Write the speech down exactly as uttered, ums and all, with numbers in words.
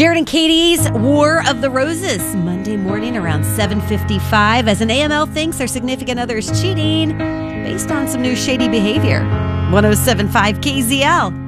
Jared and Katie's War of the Roses, Monday morning around seven fifty-five, as an A M L thinks their significant other is cheating based on some new shady behavior. one oh seven point five K Z L.